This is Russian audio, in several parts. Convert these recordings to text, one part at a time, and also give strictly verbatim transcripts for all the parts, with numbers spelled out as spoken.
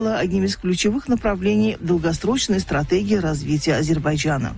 одним из ключевых направлений долгосрочной стратегии развития Азербайджана.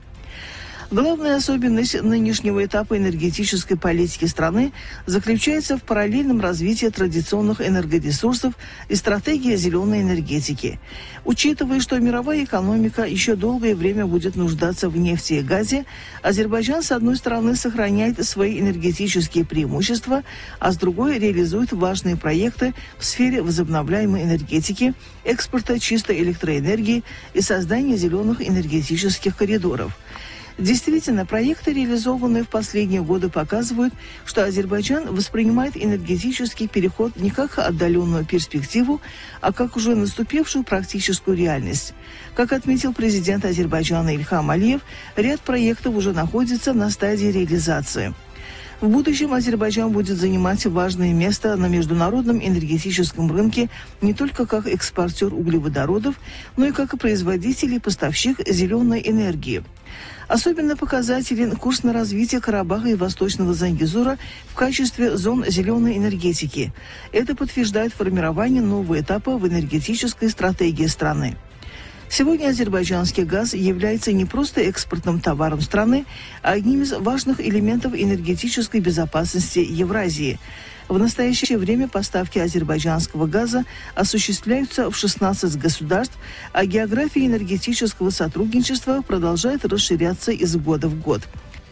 Главная особенность нынешнего этапа энергетической политики страны заключается в параллельном развитии традиционных энергоресурсов и стратегии зеленой энергетики. Учитывая, что мировая экономика еще долгое время будет нуждаться в нефти и газе, Азербайджан, с одной стороны, сохраняет свои энергетические преимущества, а с другой реализует важные проекты в сфере возобновляемой энергетики, экспорта чистой электроэнергии и создания зеленых энергетических коридоров. Действительно, проекты, реализованные в последние годы, показывают, что Азербайджан воспринимает энергетический переход не как отдаленную перспективу, а как уже наступившую практическую реальность. Как отметил президент Азербайджана Ильхам Алиев, ряд проектов уже находится на стадии реализации. В будущем Азербайджан будет занимать важное место на международном энергетическом рынке не только как экспортер углеводородов, но и как производитель и поставщик зеленой энергии. Особенно показателен курс на развитие Карабаха и Восточного Зангезура в качестве зон зеленой энергетики. Это подтверждает формирование нового этапа в энергетической стратегии страны. Сегодня азербайджанский газ является не просто экспортным товаром страны, а одним из важных элементов энергетической безопасности Евразии. В настоящее время поставки азербайджанского газа осуществляются в шестнадцать государств, а география энергетического сотрудничества продолжает расширяться из года в год.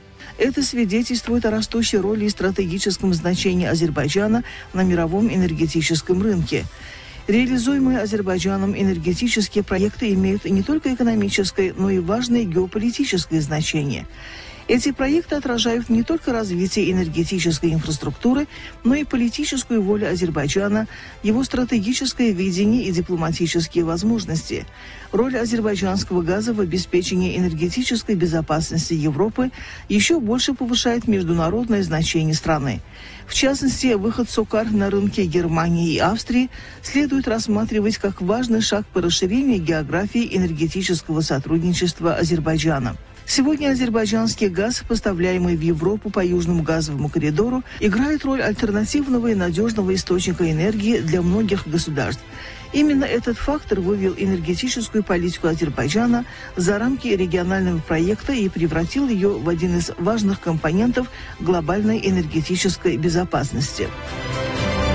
Это свидетельствует о растущей роли и стратегическом значении Азербайджана на мировом энергетическом рынке. Реализуемые Азербайджаном энергетические проекты имеют не только экономическое, но и важное геополитическое значение. Эти проекты отражают не только развитие энергетической инфраструктуры, но и политическую волю Азербайджана, его стратегическое видение и дипломатические возможности. Роль азербайджанского газа в обеспечении энергетической безопасности Европы еще больше повышает международное значение страны. В частности, выход Сокар на рынки Германии и Австрии следует рассматривать как важный шаг по расширению географии энергетического сотрудничества Азербайджана. Сегодня азербайджанский газ, поставляемый в Европу по Южному газовому коридору, играет роль альтернативного и надежного источника энергии для многих государств. Именно этот фактор вывел энергетическую политику Азербайджана за рамки регионального проекта и превратил ее в один из важных компонентов глобальной энергетической безопасности.